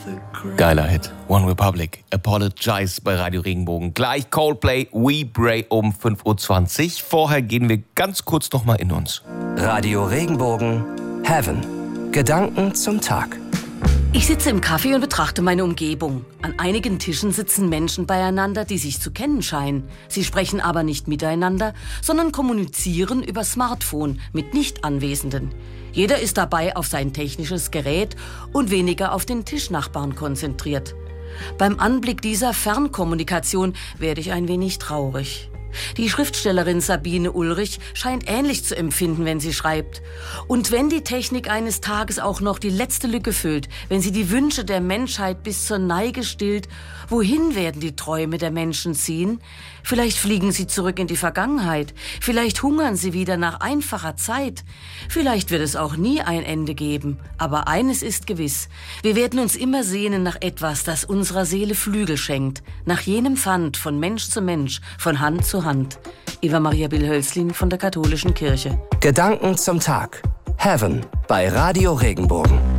Geiler Hit. One Republic, Apologize bei Radio Regenbogen. Gleich Coldplay, We Pray um 5.20 Uhr. Vorher gehen wir ganz kurz noch mal in uns. Radio Regenbogen, Heaven. Gedanken zum Tag. Ich sitze im Café und betrachte meine Umgebung. An einigen Tischen sitzen Menschen beieinander, die sich zu kennen scheinen. Sie sprechen aber nicht miteinander, sondern kommunizieren über Smartphone mit Nicht-Anwesenden. Jeder ist dabei auf sein technisches Gerät und weniger auf den Tischnachbarn konzentriert. Beim Anblick dieser Fernkommunikation werde ich ein wenig traurig. Die Schriftstellerin Sabine Ulrich scheint ähnlich zu empfinden, wenn sie schreibt. Und wenn die Technik eines Tages auch noch die letzte Lücke füllt, wenn sie die Wünsche der Menschheit bis zur Neige stillt, wohin werden die Träume der Menschen ziehen? Vielleicht fliegen sie zurück in die Vergangenheit. Vielleicht hungern sie wieder nach einfacher Zeit. Vielleicht wird es auch nie ein Ende geben. Aber eines ist gewiss. Wir werden uns immer sehnen nach etwas, das unserer Seele Flügel schenkt. Nach jenem Pfand von Mensch zu Mensch, von Hand zu Hand. Eva Maria Bill-Hölzlin von der Katholischen Kirche. Gedanken zum Tag. Heaven bei Radio Regenbogen.